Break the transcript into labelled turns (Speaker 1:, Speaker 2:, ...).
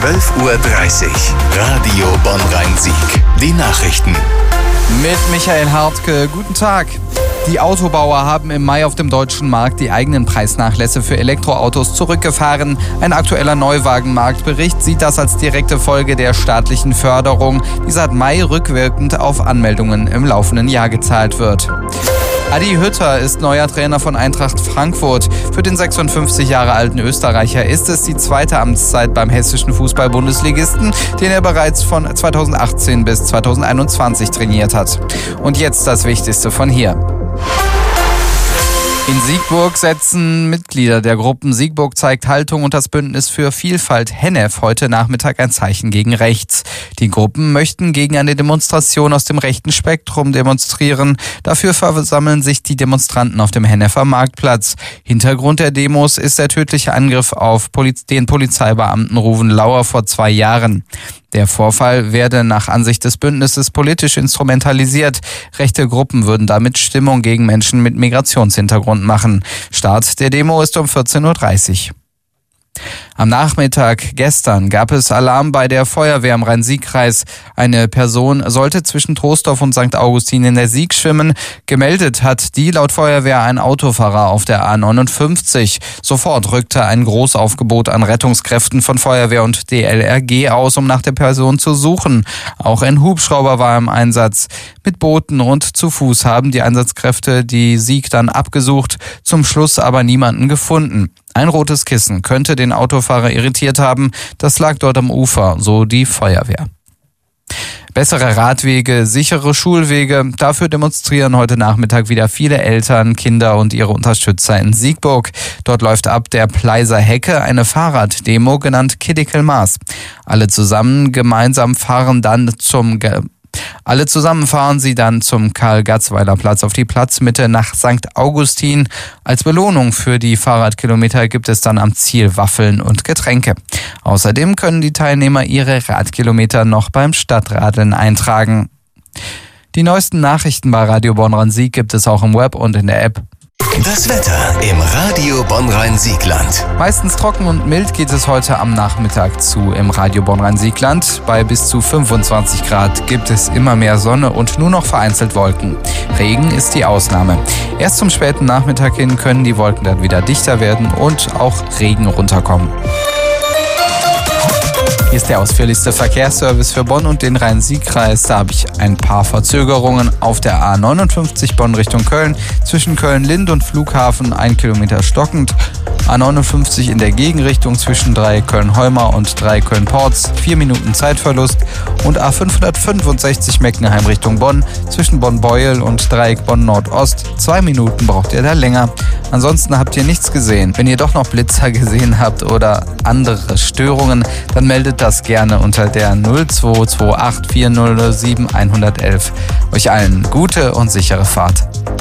Speaker 1: 12:30 Uhr. Radio Bonn-Rhein-Sieg. Die Nachrichten.
Speaker 2: Mit Michael Hartke. Guten Tag. Die Autobauer haben im Mai auf dem deutschen Markt die eigenen Preisnachlässe für Elektroautos zurückgefahren. Ein aktueller Neuwagenmarktbericht sieht das als direkte Folge der staatlichen Förderung, die seit Mai rückwirkend auf Anmeldungen im laufenden Jahr gezahlt wird. Adi Hütter ist neuer Trainer von Eintracht Frankfurt. Für den 56 Jahre alten Österreicher ist es die zweite Amtszeit beim hessischen Fußball-Bundesligisten, den er bereits von 2018 bis 2021 trainiert hat. Und jetzt das Wichtigste von hier. In Siegburg setzen Mitglieder der Gruppen Siegburg zeigt Haltung und das Bündnis für Vielfalt Hennef heute Nachmittag ein Zeichen gegen rechts. Die Gruppen möchten gegen eine Demonstration aus dem rechten Spektrum demonstrieren. Dafür versammeln sich die Demonstranten auf dem Hennefer Marktplatz. Hintergrund der Demos ist der tödliche Angriff auf den Polizeibeamten Ruven Lauer vor 2 Jahren. Der Vorfall werde nach Ansicht des Bündnisses politisch instrumentalisiert. Rechte Gruppen würden damit Stimmung gegen Menschen mit Migrationshintergrund machen. Start der Demo ist um 14:30 Uhr. Am Nachmittag gestern gab es Alarm bei der Feuerwehr im Rhein-Sieg-Kreis. Eine Person sollte zwischen Troisdorf und St. Augustin in der Sieg schwimmen. Gemeldet hat die laut Feuerwehr ein Autofahrer auf der A59. Sofort rückte ein Großaufgebot an Rettungskräften von Feuerwehr und DLRG aus, um nach der Person zu suchen. Auch ein Hubschrauber war im Einsatz. Mit Booten und zu Fuß haben die Einsatzkräfte die Sieg dann abgesucht, zum Schluss aber niemanden gefunden. Ein rotes Kissen könnte den Autofahrer irritiert haben. Das lag dort am Ufer, so die Feuerwehr. Bessere Radwege, sichere Schulwege. Dafür demonstrieren heute Nachmittag wieder viele Eltern, Kinder und ihre Unterstützer in Siegburg. Dort läuft ab der Pleiser Hecke eine Fahrraddemo, genannt Critical Mass. Alle zusammen fahren sie dann zum Karl-Gatzweiler-Platz auf die Platzmitte nach St. Augustin. Als Belohnung für die Fahrradkilometer gibt es dann am Ziel Waffeln und Getränke. Außerdem können die Teilnehmer ihre Radkilometer noch beim Stadtradeln eintragen. Die neuesten Nachrichten bei Radio Bonn-Rhein-Sieg gibt es auch im Web und in der App.
Speaker 1: Das Wetter im Radio Bonn-Rhein-Siegland.
Speaker 2: Meistens trocken und mild geht es heute am Nachmittag zu im Radio Bonn-Rhein-Siegland. Bei bis zu 25 Grad gibt es immer mehr Sonne und nur noch vereinzelt Wolken. Regen ist die Ausnahme. Erst zum späten Nachmittag hin können die Wolken dann wieder dichter werden und auch Regen runterkommen. Hier ist der ausführlichste Verkehrsservice für Bonn und den Rhein-Sieg-Kreis. Da habe ich ein paar Verzögerungen auf der A59 Bonn Richtung Köln. Zwischen Köln-Lind und Flughafen 1 Kilometer stockend. A59 in der Gegenrichtung zwischen 3 Köln-Holmer und 3 Köln-Porz. 4 Minuten Zeitverlust. Und A565 Meckenheim Richtung Bonn. Zwischen Bonn-Beuel und Dreieck Bonn-Nordost. 2 Minuten braucht ihr da länger. Ansonsten habt ihr nichts gesehen. Wenn ihr doch noch Blitzer gesehen habt oder andere Störungen, dann meldet das gerne unter der 0228 4007 111. Euch allen gute und sichere Fahrt.